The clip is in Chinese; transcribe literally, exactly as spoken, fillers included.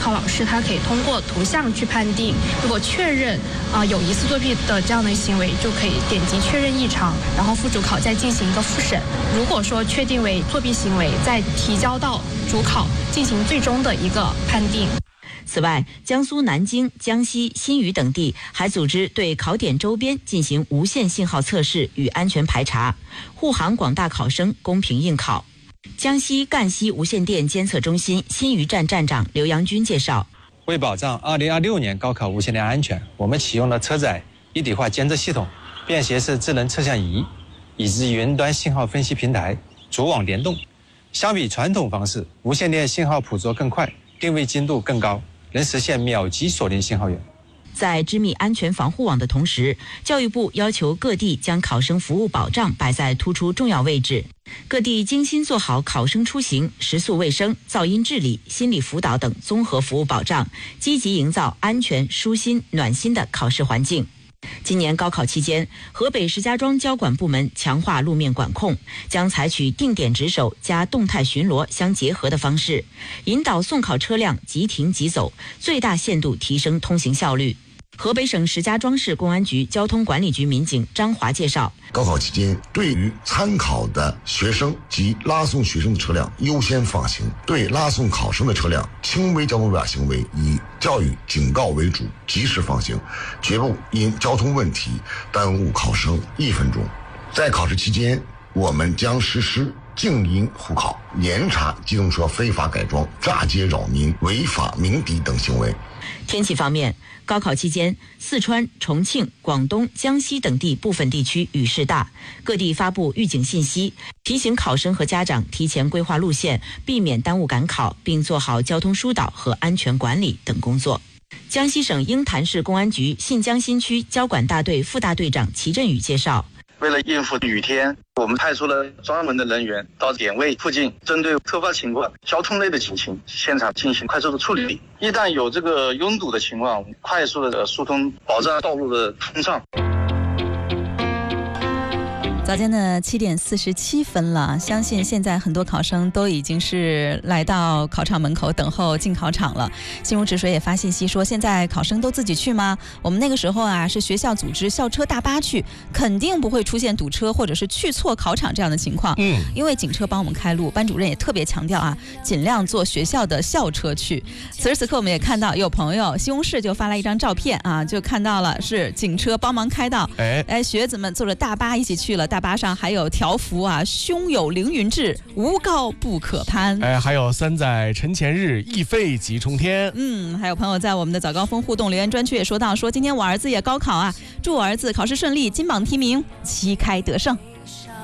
考老师他可以通过图像去判定，如果确认啊、呃、有疑似作弊的这样的行为，就可以点击确认异常，然后副主考再进行一个复审。如果说确定为作弊行为，再提交到主考进行最终的一个判定。 此外，江苏南京、江西新余等地还组织对考点周边进行无线信号测试与安全排查，护航广大考生公平应考。江西赣西无线电监测中心新余站站长刘阳军介绍， 为保障二零二六年高考无线电安全，我们启用了车载一体化监测系统、便携式智能测向仪以及云端信号分析平台，主网联动。相比传统方式，无线电信号捕捉更快，定位精度更高，能实现秒级锁定信号源。 在织密安全防护网的同时，教育部要求各地将考生服务保障摆在突出重要位置。各地精心做好考生出行、食宿卫生、噪音治理、心理辅导等综合服务保障，积极营造安全、舒心、暖心的考试环境。今年高考期间，河北石家庄交管部门强化路面管控，将采取定点值守加动态巡逻相结合的方式，引导送考车辆即停即走，最大限度提升通行效率。河北省石家庄市公安局交通管理局民警张华介绍， 高考期间，对于参考的学生及拉送学生的车辆优先放行，对拉送考生的车辆轻微交通违法行为以教育警告为主，及时放行，绝不因交通问题耽误考生一分钟。在考试期间，我们将实施静音护考，严查机动车非法改装、炸街扰民、违法鸣笛等行为。 天气方面，高考期间，四川、重庆、广东、江西等地部分地区雨势大，各地发布预警信息，提醒考生和家长提前规划路线，避免耽误赶考，并做好交通疏导和安全管理等工作。江西省鹰潭市公安局信江新区交管大队副大队长齐振宇介绍， 为了应付雨天，我们派出了专门的人员到点位附近，针对突发情况、交通类的警情，现场进行快速的处理。一旦有这个拥堵的情况，快速的疏通，保障道路的通畅。 早间的七点四十七分了，相信现在很多考生都已经是来到考场门口等候进考场了。新如止水也发信息说，现在考生都自己去吗？我们那个时候啊，是学校组织校车大巴去，肯定不会出现堵车或者是去错考场这样的情况。嗯，因为警车帮我们开路，班主任也特别强调啊，尽量坐学校的校车去。此时此刻，我们也看到有朋友西红柿就发来一张照片啊，就看到了是警车帮忙开道，哎哎，学子们坐着大巴一起去了。大巴上还有条幅啊，胸有凌云志，无高不可攀。 哎，还有三载陈前日，一飞即冲天。 嗯，还有朋友在我们的早高峰互动留言专区也说到，说今天我儿子也高考啊，祝我儿子考试顺利，金榜题名，旗开得胜。